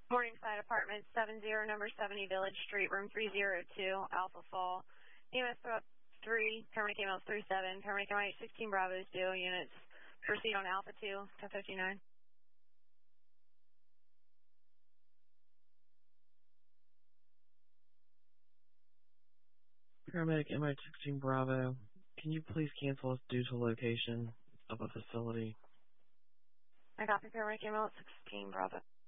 Morningside Apartments, 70, number 70 Village Street, room 302, Alpha Fall. EMS 3, paramedic EMS 37, paramedic MIH 16 Bravo, due units. Proceed on Alpha 2, 1059. Paramedic MH16 Bravo, can you please cancel us due to location of a facility? I copy paramedic EMS 16 Bravo.